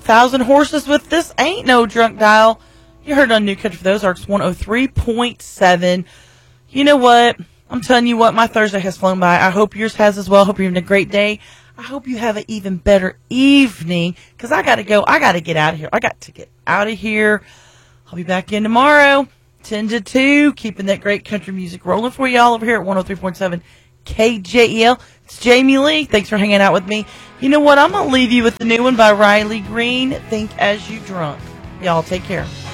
1,000 horses with this ain't no drunk dial. You heard on New Country for those Arcs 103.7. You know what? I'm telling you what, my Thursday has flown by. I hope yours has as well. I hope you're having a great day. I hope you have an even better evening, because I got to go. I got to get out of here. I got to get out of here. I'll be back in tomorrow, 10 to 2, keeping that great country music rolling for y'all over here at 103.7 KJEL. It's Jamie Lee. Thanks for hanging out with me. You know what? I'm going to leave you with the new one by Riley Green, Think As You Drunk. Y'all take care.